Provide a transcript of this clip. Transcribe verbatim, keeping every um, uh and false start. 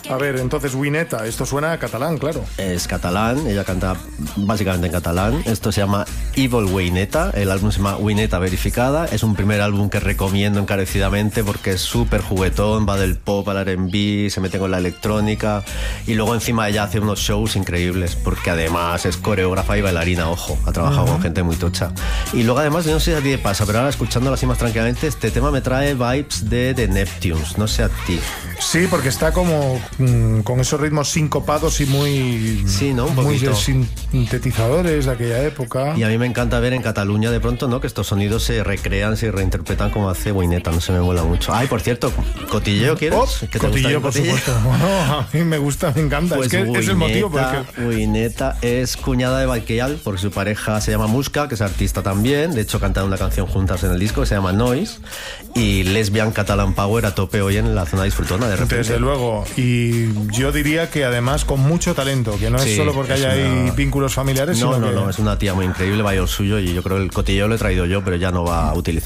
A ver, entonces Wineta, esto suena a catalán, claro. Es catalán, ella canta básicamente en catalán. Esto se llama Evil Wineta, el álbum se llama Wineta Verificada. Es un primer álbum que recomiendo encarecidamente porque es súper juguetón, va del pop al R and B, se mete con la electrónica y luego encima ella hace unos shows increíbles porque además es coreógrafa y bailarina, ojo, ha trabajado uh-huh. con gente muy tocha. Y luego además, no sé si a ti te pasa, pero ahora escuchándolo así más tranquilamente, este tema me trae vibes de The Neptunes, no sé a ti. Sí, porque está como mmm, con esos ritmos sincopados y muy, sí, ¿no? Un muy poquito. de sintetizadores de aquella época. Y a mí me encanta ver en Cataluña de pronto, ¿no? Que estos sonidos se recrean, se reinterpretan como hace Wineta, no se me mola mucho. Ay, por cierto, ¿cotilleo quieres? Oh, ¿Qué te cotilleo, por cotilleo? supuesto. Bueno, a mí me gusta, me encanta. Pues es que Wineta, es el motivo por el que... Wineta es cuñada de Valqueyal, porque su pareja se llama Muska, que es artista también. De hecho, cantan una canción juntas en el disco que se llama Noise. Y Lesbian Catalan Power a tope hoy en la zona disfrutona de repente. Desde luego. Y yo diría que además con mucho talento, que no es sí, solo porque haya una... ahí vínculos familiares. No, sino no, que... no, es una tía muy increíble, vaya el suyo. Y yo creo que el cotilleo lo he traído yo, pero ya no va a utilizar.